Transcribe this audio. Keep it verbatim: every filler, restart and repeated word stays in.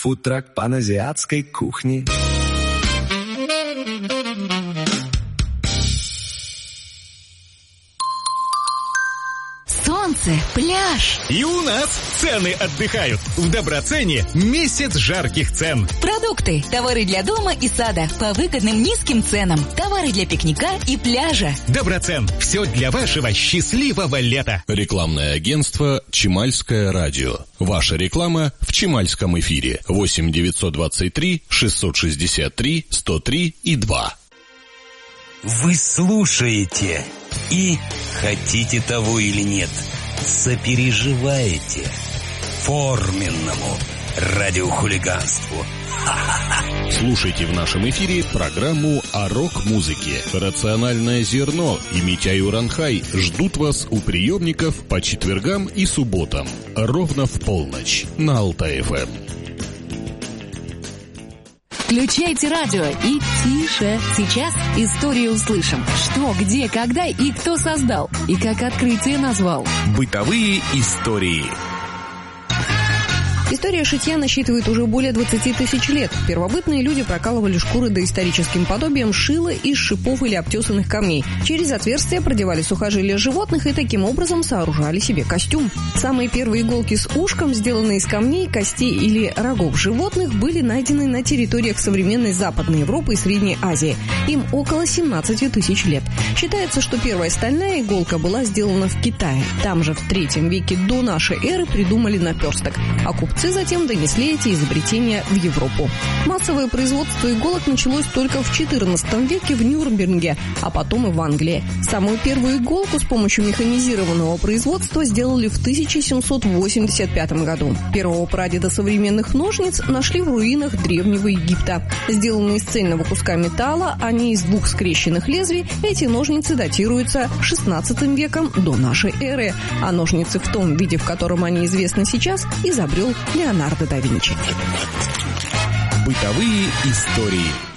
Фудтрак паназиатской кухни. Солнце, пляж. И у нас цены отдыхают. В Доброцене месяц жарких цен. Продукты, товары для дома и сада по выгодным низким ценам. Товары для пикника и пляжа. Доброцен. Все для вашего счастливого лета. Рекламное агентство «Чимальское радио». Ваша реклама в Чимальском эфире. восемь девятьсот двадцать три шестьсот шестьдесят три сто три и два. Вы слушаете и, хотите того или нет, сопереживаете форменному радиохулиганству. Слушайте в нашем эфире программу о рок-музыке. «Рациональное зерно» и Митяй Уранхай ждут вас у приемников по четвергам и субботам. Ровно в полночь на Алтай-ФМ. Включайте радио и тише. Сейчас историю услышим. Что, где, когда и кто создал. И как открытие назвал. Бытовые истории. История шитья насчитывает уже более двадцати тысяч лет. Первобытные люди прокалывали шкуры доисторическим подобием шила из шипов или обтесанных камней. Через отверстия продевали сухожилия животных и таким образом сооружали себе костюм. Самые первые иголки с ушком, сделанные из камней, костей или рогов животных, были найдены на территориях современной Западной Европы и Средней Азии. Им около семнадцати тысяч лет. Считается, что первая стальная иголка была сделана в Китае. Там же в третьем веке до нашей эры придумали наперсток. А купцы затем донесли эти изобретения в Европу. Массовое производство иголок началось только в четырнадцатом веке в Нюрнберге, а потом и в Англии. Самую первую иголку с помощью механизированного производства сделали в тысяча семьсот восемьдесят пятом году. Первого прадеда современных ножниц нашли в руинах Древнего Египта. Сделанные из цельного куска металла, а не из двух скрещенных лезвий, эти ножницы датируются шестнадцатым веком до нашей эры, а ножницы в том виде, в котором они известны сейчас, изобрел Леонардо да Винчи. Бытовые истории.